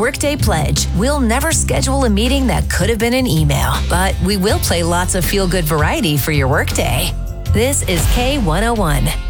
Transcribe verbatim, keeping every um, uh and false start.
Workday Pledge, we'll never schedule a meeting that could have been an email, but we will play lots of feel-good variety for your workday. This is K one oh one.